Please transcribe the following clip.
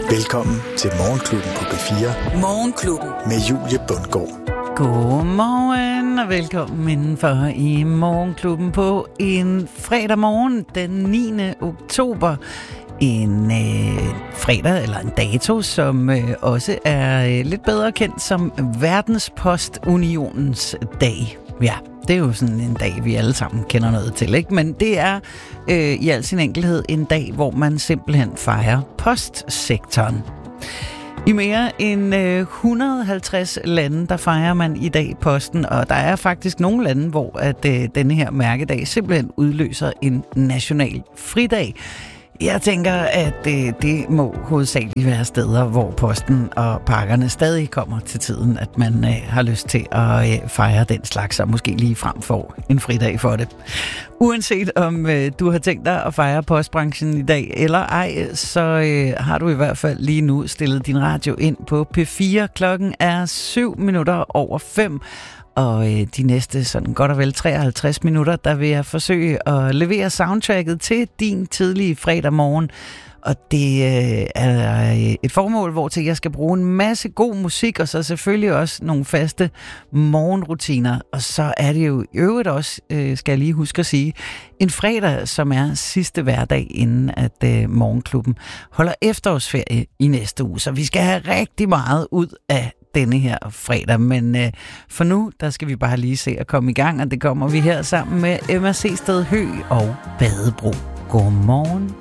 Velkommen til Morgenklubben på P4. Morgenklubben. Med Julie Bundgaard. Godmorgen og velkommen indenfor i Morgenklubben på en fredag morgen den 9. oktober. En fredag eller en dato, som også er lidt bedre kendt som Verdenspostunionens dag. Ja, det er jo sådan en dag, vi alle sammen kender noget til, ikke? Men det er i al sin enkelhed en dag, hvor man simpelthen fejrer postsektoren. I mere end 150 lande, der fejrer man i dag posten, og der er faktisk nogle lande, hvor at denne her mærkedag simpelthen udløser en national fridag. Jeg tænker, at det må hovedsageligt være steder, hvor posten og pakkerne stadig kommer til tiden, at man har lyst til at fejre den slags, og måske lige frem for en fridag for det. Uanset om du har tænkt dig at fejre postbranchen i dag eller ej, så har du i hvert fald lige nu stillet din radio ind på P4. Klokken er 7:07. Og de næste sådan godt og vel 53 minutter, der vil jeg forsøge at levere soundtracket til din tidlige fredag morgen. Og det er et formål, hvor til jeg skal bruge en masse god musik, og så selvfølgelig også nogle faste morgenrutiner. Og så er det jo i øvrigt også, skal jeg lige huske at sige, en fredag, som er sidste hverdag, inden at Morgenklubben holder efterårsferie i næste uge. Så vi skal have rigtig meget ud af denne her fredag, men for nu, der skal vi bare lige se at komme i gang, og det kommer vi her sammen med Emma Seested Høgh og Badebro. Godmorgen.